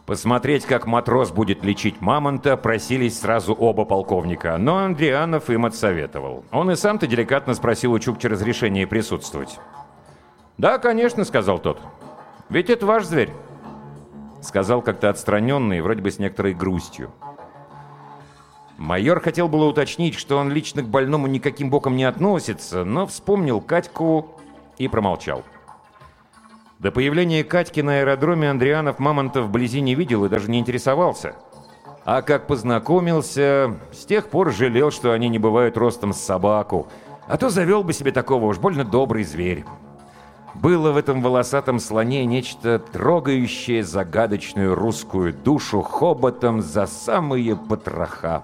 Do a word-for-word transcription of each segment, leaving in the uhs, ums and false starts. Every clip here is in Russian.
Посмотреть, как матрос будет лечить мамонта, просились сразу оба полковника, но Андрианов им отсоветовал. Он и сам-то деликатно спросил у Чукчи разрешения присутствовать. «Да, конечно», — сказал тот. «Ведь это ваш зверь», — сказал как-то отстраненный, вроде бы с некоторой грустью. Майор хотел было уточнить, что он лично к больному никаким боком не относится, но вспомнил Катьку и промолчал. До появления Катьки на аэродроме Андрианов мамонта вблизи не видел и даже не интересовался. А как познакомился, с тех пор жалел, что они не бывают ростом с собаку. А то завел бы себе такого, уж больно добрый зверь. Было в этом волосатом слоне нечто трогающее загадочную русскую душу хоботом за самые потроха.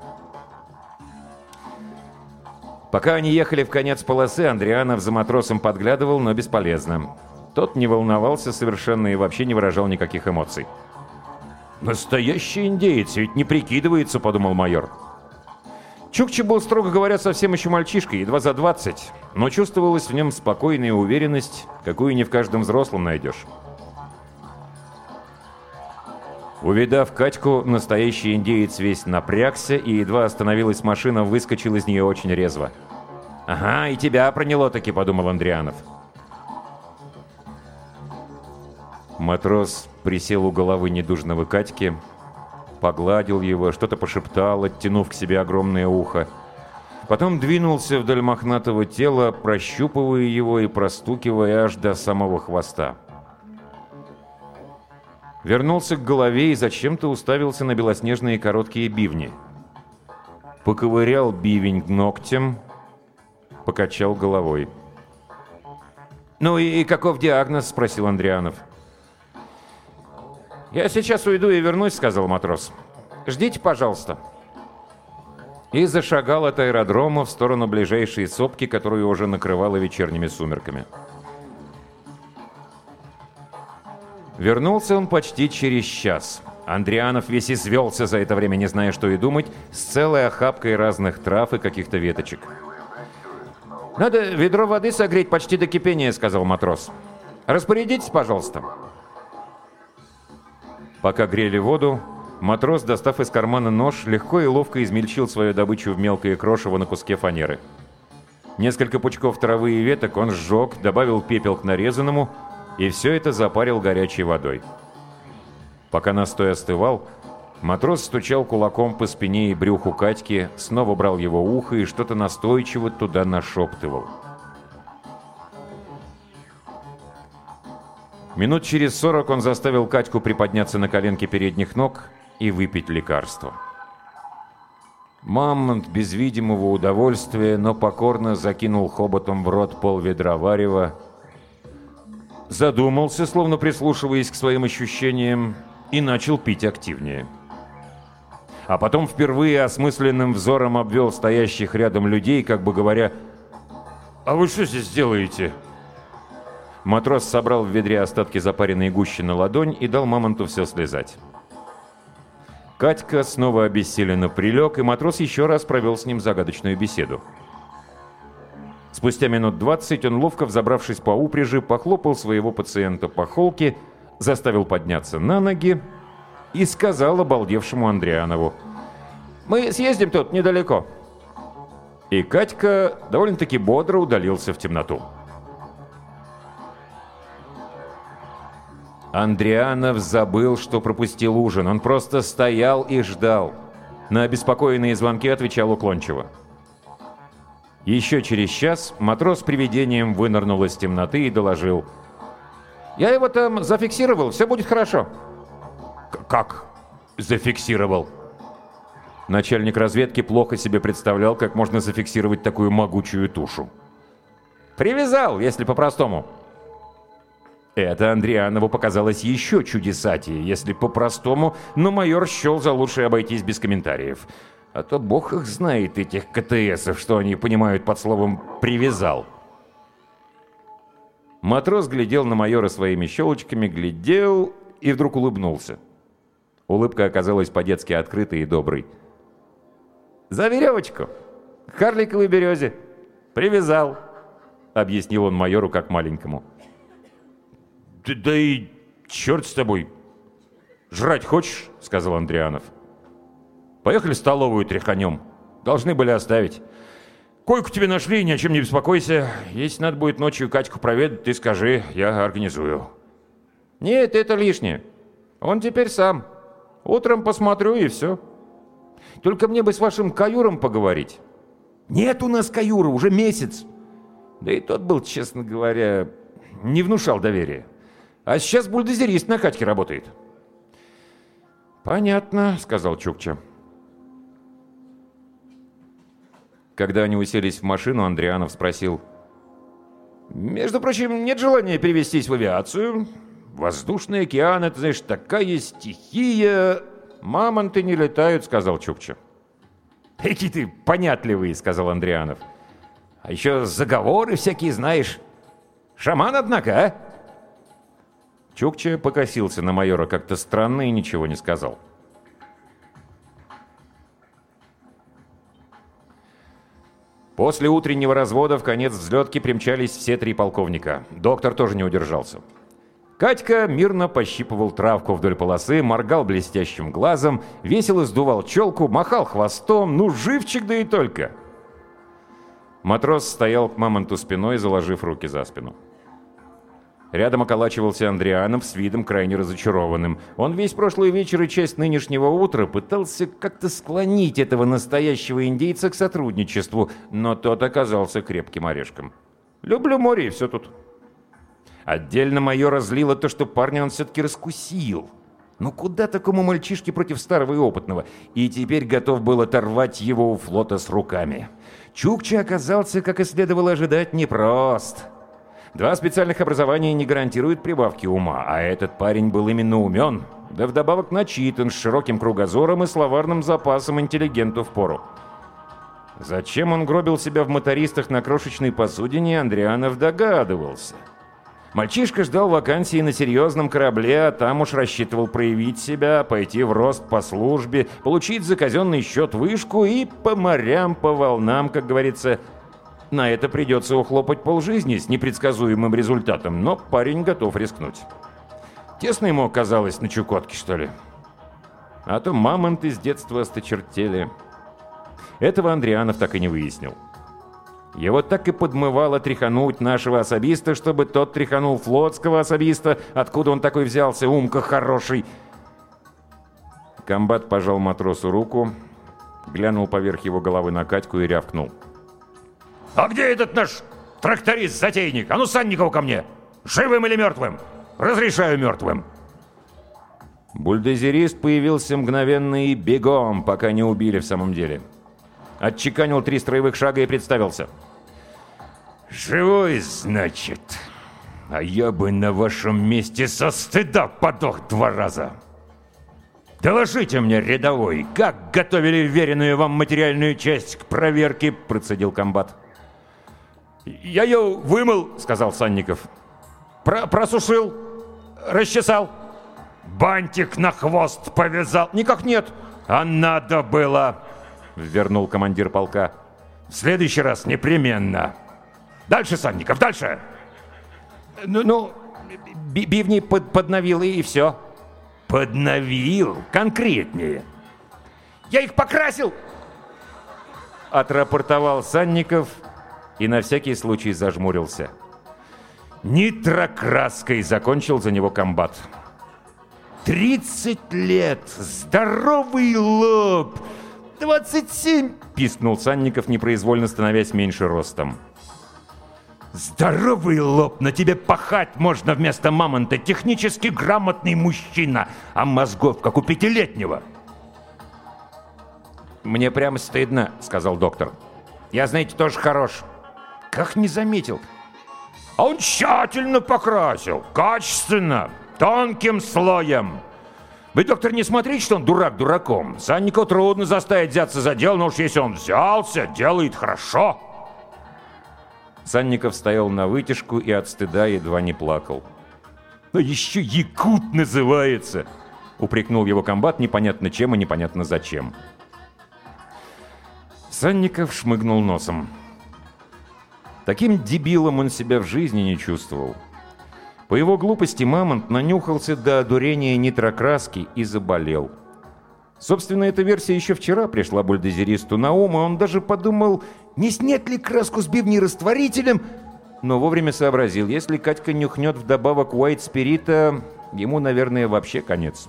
Пока они ехали в конец полосы, Андрианов за матросом подглядывал, но бесполезно. Тот не волновался совершенно и вообще не выражал никаких эмоций. «Настоящий индеец, ведь не прикидывается», — подумал майор. Чукча был, строго говоря, совсем еще мальчишкой, едва за двадцать, но чувствовалась в нем спокойная уверенность, какую не в каждом взрослом найдешь. Увидав Катьку, настоящий индеец весь напрягся, и едва остановилась машина, выскочил из нее очень резво. «Ага, и тебя проняло-таки», — подумал Андрианов. Матрос присел у головы недужного Катьки, погладил его, что-то пошептал, оттянув к себе огромное ухо. Потом двинулся вдоль мохнатого тела, прощупывая его и простукивая аж до самого хвоста. Вернулся к голове и зачем-то уставился на белоснежные короткие бивни. Поковырял бивень ногтем, покачал головой. «Ну и каков диагноз?» — спросил Андрианов. «Я сейчас уйду и вернусь», — сказал матрос. «Ждите, пожалуйста». И зашагал от аэродрома в сторону ближайшей сопки, которую уже накрывало вечерними сумерками. Вернулся он почти через час. Андрианов весь извелся за это время, не зная, что и думать, с целой охапкой разных трав и каких-то веточек. «Надо ведро воды согреть почти до кипения», — сказал матрос. «Распорядитесь, пожалуйста». Пока грели воду, матрос, достав из кармана нож, легко и ловко измельчил свою добычу в мелкое крошево на куске фанеры. Несколько пучков травы и веток он сжег, добавил пепел к нарезанному, и все это запарил горячей водой. Пока настой остывал, матрос стучал кулаком по спине и брюху Катьки, снова брал его ухо и что-то настойчиво туда нашептывал. Минут через сорок он заставил Катьку приподняться на коленки передних ног и выпить лекарство. Мамонт без видимого удовольствия, но покорно закинул хоботом в рот полведра варева, задумался, словно прислушиваясь к своим ощущениям, и начал пить активнее. А потом впервые осмысленным взором обвел стоящих рядом людей, как бы говоря: «А вы что здесь делаете?» Матрос собрал в ведре остатки запаренной гущи на ладонь и дал мамонту все слезать. Катька снова обессиленно прилег, и матрос еще раз провел с ним загадочную беседу. Спустя минут двадцать он, ловко взобравшись по упряжи, похлопал своего пациента по холке, заставил подняться на ноги и сказал обалдевшему Андрианову: «Мы съездим тут недалеко». И Катька довольно-таки бодро удалился в темноту. Андрианов забыл, что пропустил ужин. Он просто стоял и ждал. На обеспокоенные звонки отвечал уклончиво. Еще через час матрос привидением вынырнул из темноты и доложил: «Я его там зафиксировал, все будет хорошо». «Как зафиксировал?» Начальник разведки плохо себе представлял, как можно зафиксировать такую могучую тушу. «Привязал, если по-простому». Это Андрианову показалось еще чудесатее, если по-простому, но майор счел за лучшее обойтись без комментариев. А то бог их знает, этих ка тэ эсов, что они понимают под словом «привязал». Матрос глядел на майора своими щелочками, глядел и вдруг улыбнулся. Улыбка оказалась по-детски открытой и доброй. «За веревочку, к карликовой березе. Привязал», — объяснил он майору как маленькому. «Да, да и черт с тобой. «Жрать хочешь?» — сказал Андрианов. «Поехали в столовую тряханем. Должны были оставить. Койку тебе нашли, ни о чем не беспокойся. Если надо будет ночью Катьку проведать, ты скажи, я организую». «Нет, это лишнее. Он теперь сам. Утром посмотрю и все. Только мне бы с вашим каюром поговорить». «Нет у нас каюра, уже месяц». Да и тот был, честно говоря, не внушал доверия. А сейчас бульдозерист на Катьке работает. «Понятно», — сказал Чукча. Когда они уселись в машину, Андрианов спросил: «Между прочим, нет желания перевестись в авиацию? Воздушный океан — это, знаешь, такая стихия. Мамонты не летают», — сказал Чукча. «Какие ты понятливый», — сказал Андрианов. «А еще заговоры всякие знаешь. Шаман, однако, а?» Чукча покосился на майора как-то странно и ничего не сказал. После утреннего развода в конец взлетки примчались все три полковника. Доктор тоже не удержался. Катька мирно пощипывал травку вдоль полосы, моргал блестящим глазом, весело сдувал челку, махал хвостом. Ну, живчик, да и только. Матрос стоял к мамонту спиной, заложив руки за спину. Рядом околачивался Андрианов с видом крайне разочарованным. Он весь прошлый вечер и часть нынешнего утра пытался как-то склонить этого настоящего индейца к сотрудничеству, но тот оказался крепким орешком. «Люблю море, и все тут». Отдельно майора злило то, что парня он все-таки раскусил. Ну куда такому мальчишке против старого и опытного? И теперь готов был оторвать его у флота с руками. Чукча оказался, как и следовало ожидать, непрост. Два специальных образования не гарантируют прибавки ума, а этот парень был именно умен, да вдобавок начитан, с широким кругозором и словарным запасом интеллигенту впору. Зачем он гробил себя в мотористах на крошечной посудине, Андрианов догадывался. Мальчишка ждал вакансии на серьезном корабле, а там уж рассчитывал проявить себя, пойти в рост по службе, получить за казенный счет вышку и по морям, по волнам, как говорится. На это придется ухлопать полжизни с непредсказуемым результатом, но парень готов рискнуть. Тесно ему казалось на Чукотке, что ли? А то мамонты с детства осточертели. Этого Андрианов так и не выяснил. Его так и подмывало тряхануть нашего особиста, чтобы тот тряханул флотского особиста. Откуда он такой взялся, умка хороший? Комбат пожал матросу руку, глянул поверх его головы на Катьку и рявкнул: «А где этот наш тракторист-затейник? А ну, Санников ко мне! Живым или мертвым? Разрешаю мертвым!» Бульдозерист появился мгновенно и бегом, пока не убили в самом деле. Отчеканил три строевых шага и представился: «Живой, значит? А я бы на вашем месте со стыда подох два раза. Доложите мне, рядовой, как готовили веренную вам материальную часть к проверке?» — процедил комбат. «Я ее вымыл», — сказал Санников. Про «Просушил, расчесал. Бантик на хвост повязал». «Никак нет». «А надо было», — вернул командир полка. «В следующий раз непременно. Дальше, Санников, дальше». «Ну, ну бивни под, подновил, и все». «Подновил? Конкретнее». «Я их покрасил», — отрапортовал Санников и на всякий случай зажмурился. «Нитрокраской», — закончил за него комбат. «Тридцать лет! Здоровый лоб! Двадцать семь!» — пискнул Санников, непроизвольно становясь меньше ростом. «Здоровый лоб! На тебе пахать можно вместо мамонта! Технически грамотный мужчина, а мозгов, как у пятилетнего!» «Мне прямо стыдно», — сказал доктор. «Я, знаете, тоже хорош». «Как не заметил?» «А он тщательно покрасил, качественно, тонким слоем. Вы, доктор, не смотрите, что он дурак дураком. Саннику трудно заставить взяться за дело, но уж если он взялся, делает хорошо». Санников стоял на вытяжку и от стыда едва не плакал. «Но еще якут называется!» — упрекнул его комбат непонятно чем и непонятно зачем. Санников шмыгнул носом. Таким дебилом он себя в жизни не чувствовал. По его глупости Мамонт нанюхался до одурения нитрокраски и заболел. Собственно, эта версия еще вчера пришла бульдозеристу на ум, и он даже подумал, не снять ли краску с бивнерастворителем, но вовремя сообразил, если Катька нюхнет вдобавок уайт-спирита, ему, наверное, вообще конец.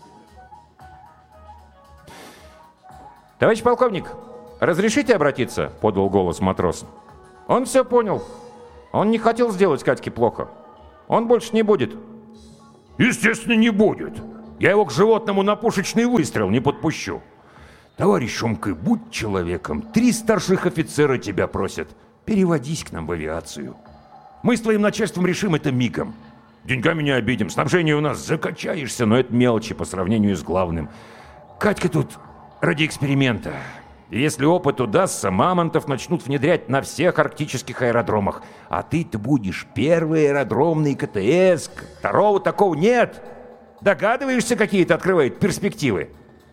«Товарищ полковник, разрешите обратиться?» — подал голос матрос. «Он все понял. Он не хотел сделать Катьке плохо. Он больше не будет». «Естественно, не будет. Я его к животному на пушечный выстрел не подпущу. Товарищ Умка, будь человеком. Три старших офицера тебя просят. Переводись к нам в авиацию. Мы с твоим начальством решим это мигом. Деньгами не обидим, снабжение у нас закачаешься, но это мелочи по сравнению с главным. Катька тут ради эксперимента. И если опыт удастся, мамонтов начнут внедрять на всех арктических аэродромах. А ты-то будешь первый аэродромный КТС. Второго такого нет. Догадываешься, какие-то открывает перспективы?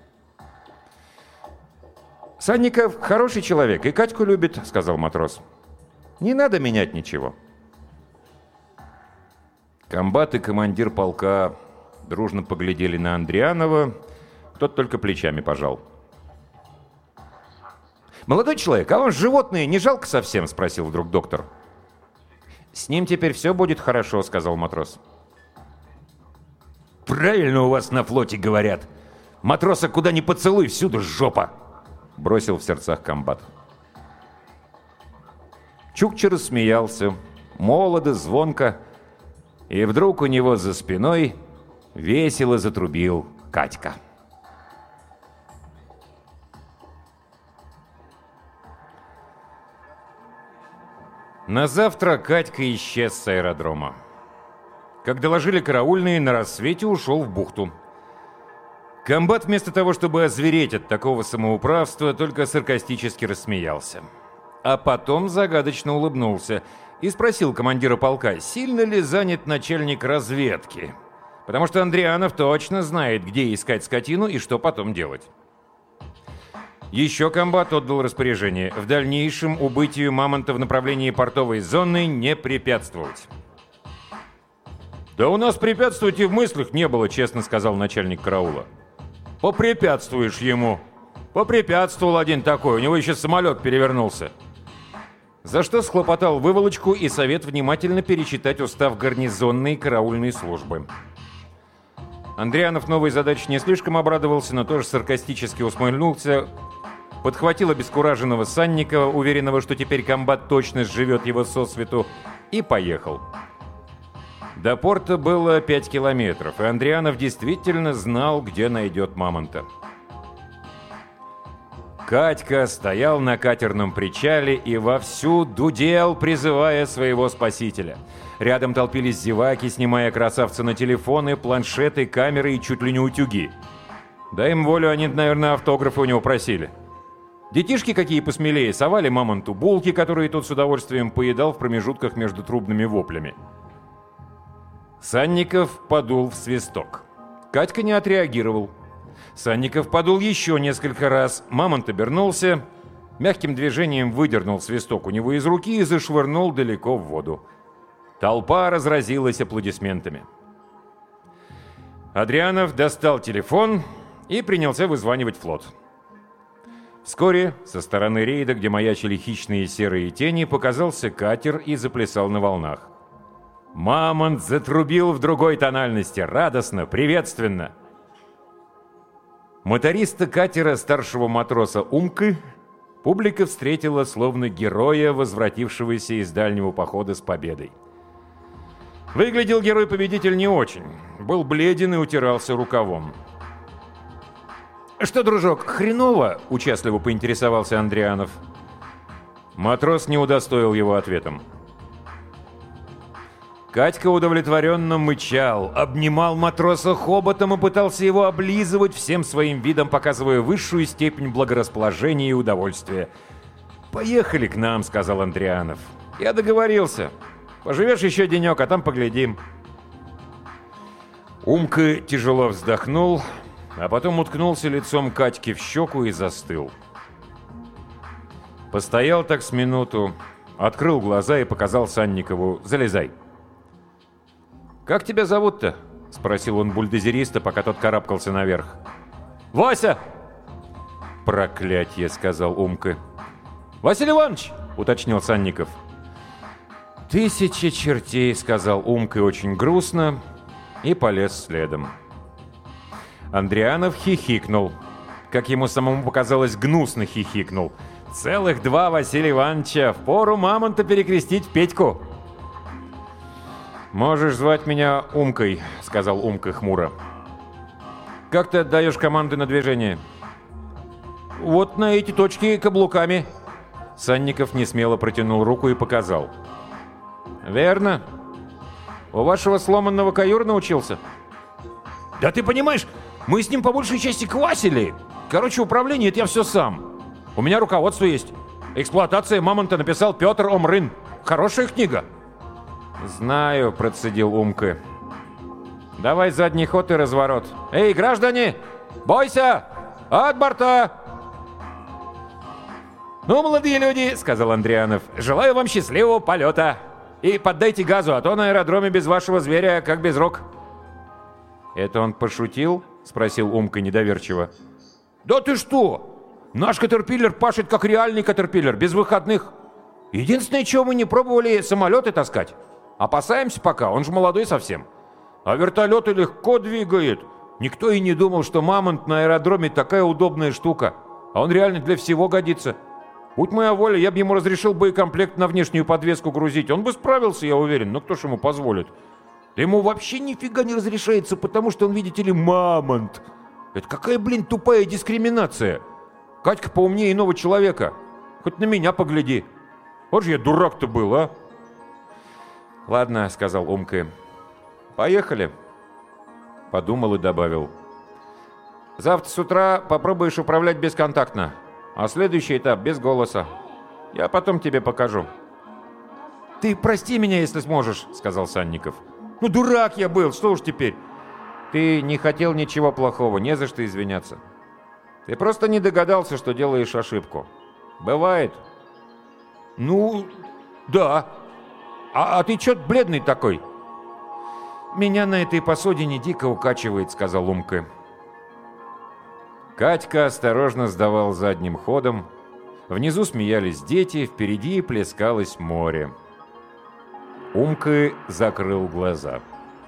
«Санников хороший человек и Катьку любит», — сказал матрос. «Не надо менять ничего». Комбат и командир полка дружно поглядели на Андрианова, тот только плечами пожал. «Молодой человек, а вам животные не жалко совсем?» — спросил вдруг доктор. «С ним теперь все будет хорошо», — сказал матрос. «Правильно у вас на флоте говорят. Матроса куда ни поцелуй, всюду жопа!» — бросил в сердцах комбат. Чукча рассмеялся, молодо, звонко, и вдруг у него за спиной весело затрубил Катька. На завтра Катька исчез с аэродрома. Как доложили караульные, на рассвете ушел в бухту. Комбат вместо того, чтобы озвереть от такого самоуправства, только саркастически рассмеялся. А потом загадочно улыбнулся и спросил командира полка, сильно ли занят начальник разведки, потому что Андрианов точно знает, где искать скотину и что потом делать. Еще комбат отдал распоряжение в дальнейшем убытию мамонта в направлении портовой зоны не препятствовать. «Да у нас препятствовать и в мыслях не было», — честно сказал начальник караула. «Попрепятствуешь ему». Попрепятствовал один такой, у него еще самолет перевернулся. За что схлопотал выволочку и совет внимательно перечитать устав гарнизонной караульной службы. Андрианов новой задаче не слишком обрадовался, но тоже саркастически усмехнулся, подхватил обескураженного Санникова, уверенного, что теперь комбат точно сживет его сосвету, и поехал. До порта было пять километров, и Андрианов действительно знал, где найдет мамонта. Катька стоял на катерном причале и вовсю дудел, призывая своего спасителя. Рядом толпились зеваки, снимая красавца на телефоны, планшеты, камеры и чуть ли не утюги. Дай им волю, они, наверное, автографы у него просили. Детишки какие посмелее совали мамонту булки, которые тот с удовольствием поедал в промежутках между трубными воплями. Санников подул в свисток. Катька не отреагировал. Санников подул еще несколько раз. Мамонт обернулся, мягким движением выдернул свисток у него из руки и зашвырнул далеко в воду. Толпа разразилась аплодисментами. Адрианов достал телефон и принялся вызванивать флот. Вскоре со стороны рейда, где маячили хищные серые тени, показался катер и заплясал на волнах. Мамонт затрубил в другой тональности, радостно, приветственно. Моториста катера старшего матроса Умка публика встретила словно героя, возвратившегося из дальнего похода с победой. Выглядел герой-победитель не очень, был бледен и утирался рукавом. «Что, дружок, хреново?» — участливо поинтересовался Андрианов. Матрос не удостоил его ответом. Катька удовлетворенно мычал, обнимал матроса хоботом и пытался его облизывать, всем своим видом показывая высшую степень благорасположения и удовольствия. «Поехали к нам», — сказал Андрианов. «Я договорился. Поживешь еще денек, а там поглядим». Умка тяжело вздохнул, а потом уткнулся лицом Катьке в щеку и застыл. Постоял так с минуту, открыл глаза и показал Санникову: «Залезай». «Как тебя зовут-то?» — спросил он бульдозериста, пока тот карабкался наверх. «Вася!» «Проклятье!» — сказал Умка. «Василий Иванович!» — уточнил Санников. «Тысяча чертей!» — сказал Умка очень грустно и полез следом. Андрианов хихикнул. Как ему самому показалось, гнусно хихикнул. «Целых два Василия Ивановича! Впору мамонта перекрестить в Петьку!» «Можешь звать меня Умкой», — сказал Умка хмуро. «Как ты отдаешь команды на движение?» «Вот на эти точки каблуками». Санников несмело протянул руку и показал. «Верно. У вашего сломанного каюра научился?» «Да ты понимаешь, мы с ним по большей части квасили. Короче, управление — это я все сам. У меня руководство есть. Эксплуатация мамонта написал Петр Омрын. Хорошая книга». «Знаю», — процедил Умка. «Давай задний ход и разворот. Эй, граждане, бойся! От борта!» «Ну, молодые люди», — сказал Андрианов, — «желаю вам счастливого полета. И поддайте газу, а то на аэродроме без вашего зверя как без рук». «Это он пошутил?» — спросил Умка недоверчиво. «Да ты что? Наш катерпиллер пашет как реальный катерпиллер, без выходных. Единственное, чего мы не пробовали, самолеты таскать. Опасаемся пока, он же молодой совсем. А вертолеты легко двигает. Никто и не думал, что мамонт на аэродроме такая удобная штука. А он реально для всего годится. Будь моя воля, я бы ему разрешил боекомплект на внешнюю подвеску грузить. Он бы справился, я уверен, но кто ж ему позволит? Да ему вообще нифига не разрешается, потому что он, видите ли, мамонт. Это какая, блин, тупая дискриминация. Катька поумнее иного человека. Хоть на меня погляди. Вот же я дурак-то был, а?» «Ладно», — сказал Умка. «Поехали». Подумал и добавил. «Завтра с утра попробуешь управлять бесконтактно, а следующий этап без голоса. Я потом тебе покажу». «Ты прости меня, если сможешь», — сказал Санников. «Ну, дурак я был, что уж теперь». «Ты не хотел ничего плохого, не за что извиняться. Ты просто не догадался, что делаешь ошибку. Бывает». «Ну, да. А, а ты чё бледный такой?» «Меня на этой посудине дико укачивает», — сказал Умка. Катька осторожно сдавал задним ходом. Внизу смеялись дети, впереди плескалось море. Умка закрыл глаза.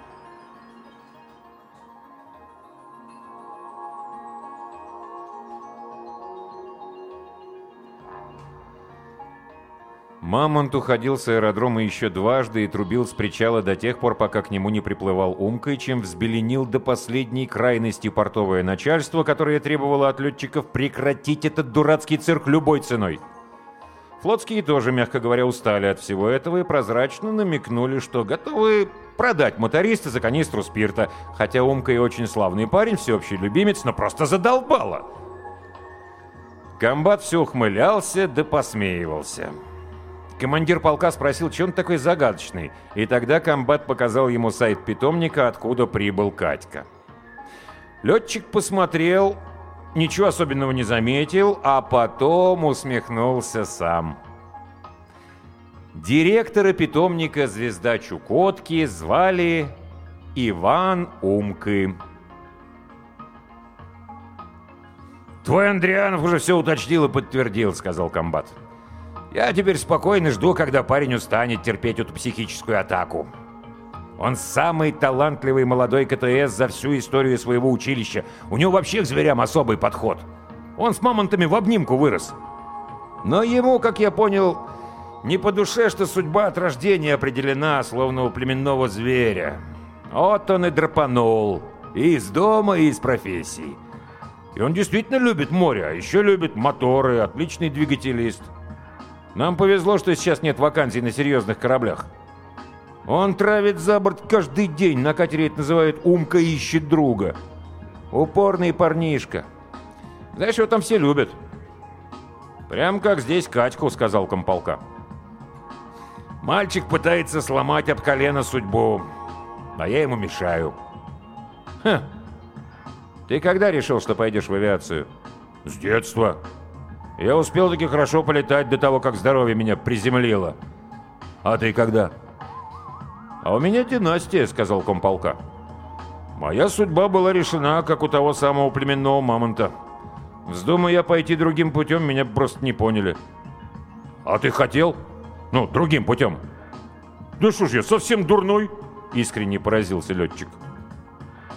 Мамонт уходил с аэродрома еще дважды и трубил с причала до тех пор, пока к нему не приплывал Умка, чем взбеленил до последней крайности портовое начальство, которое требовало от летчиков прекратить этот дурацкий цирк любой ценой. Флотские тоже, мягко говоря, устали от всего этого и прозрачно намекнули, что готовы продать моториста за канистру спирта, хотя Умка и очень славный парень, всеобщий любимец, но просто задолбало. Комбат все ухмылялся да посмеивался. Командир полка спросил, что он такой загадочный, и тогда комбат показал ему сайт питомника, откуда прибыл Катька. Летчик посмотрел, ничего особенного не заметил, а потом усмехнулся сам. Директора питомника «Звезда Чукотки» звали Иван Умка. «Твой Андрианов уже все уточнил и подтвердил», — сказал комбат. «Я теперь спокойно жду, когда парень устанет терпеть эту психическую атаку. Он самый талантливый молодой КТС за всю историю своего училища. У него вообще к зверям особый подход. Он с мамонтами в обнимку вырос. Но ему, как я понял, не по душе, что судьба от рождения определена, словно у племенного зверя. Вот он и драпанул. И из дома, и из профессии. И он действительно любит море, а еще любит моторы, отличный двигателист. Нам повезло, что сейчас нет вакансий на серьезных кораблях. Он травит за борт каждый день, на катере это называют «Умка ищет друга». Упорный парнишка. Знаешь, его там все любят. Прям как здесь Катьку, сказал комполка. Мальчик пытается сломать об колено судьбу, а я ему мешаю. Хм. Ты когда решил, что пойдешь в авиацию? С детства. Я успел таки хорошо полетать до того, как здоровье меня приземлило. А ты когда? «А у меня династия», — сказал комполка. «Моя судьба была решена, как у того самого племенного мамонта. Вздумай я пойти другим путем, меня бы просто не поняли». «А ты хотел? Ну, другим путем?» «Да что ж я, совсем дурной?» — искренне поразился летчик.